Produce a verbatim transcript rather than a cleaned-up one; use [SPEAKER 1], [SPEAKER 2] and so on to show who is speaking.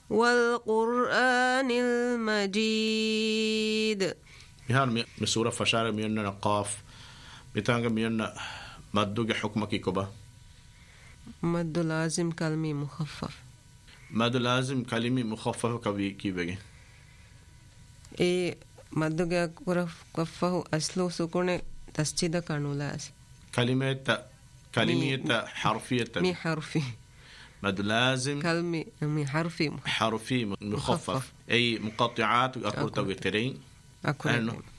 [SPEAKER 1] والقرآن المجيد.
[SPEAKER 2] يهان مسورة فشار ميوننا قاف بتانغ ميوننا مدوغ حكمك كوبا.
[SPEAKER 1] مد لازم كلمي مخفف.
[SPEAKER 2] مد لازم كلمي مخفف كبي كي بيجي.
[SPEAKER 1] إيه مدوغ كورف كفه أصله سكونه تسجيل كانولاس.
[SPEAKER 2] كلمة كلمة حرفية.
[SPEAKER 1] مي حرفي.
[SPEAKER 2] مد لازم
[SPEAKER 1] كلمة مي حرفي.
[SPEAKER 2] حرفي مخفف. أي مقطعات أقول توقيتين.
[SPEAKER 1] أقول